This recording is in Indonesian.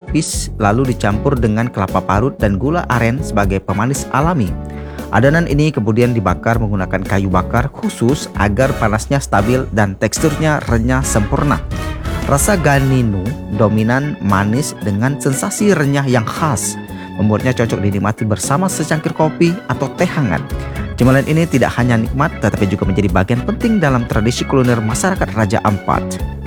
tipis lalu dicampur dengan kelapa parut dan gula aren sebagai pemanis alami. Adonan ini kemudian dibakar menggunakan kayu bakar khusus agar panasnya stabil dan teksturnya renyah sempurna. Rasa ganinu dominan manis dengan sensasi renyah yang khas, membuatnya cocok dinikmati bersama secangkir kopi atau teh hangat. Cemilan ini tidak hanya nikmat tetapi juga menjadi bagian penting dalam tradisi kuliner masyarakat Raja Ampat.